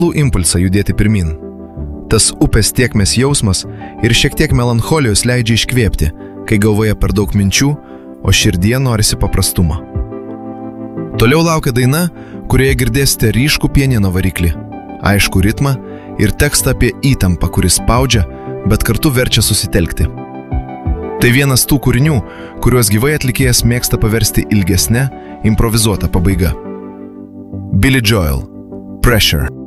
impulsą judėti pirmin. Tas upės tiekmės jausmas ir šiek tiek melancholijos leidžia iškvėpti, kai galvoje per daug minčių, o širdyje norisi paprastumo. Toliau laukia daina, kurioje girdėsite ryškų pianino variklį, aišku ritmą ir tekstą apie įtampą, kuris spaudžia, bet kartu verčia susitelkti. Tai vienas tų kūrinių, kuriuos gyvai atlikėjas mėgsta paversti ilgesne, improvizuota pabaiga. Billy Joel, Pressure.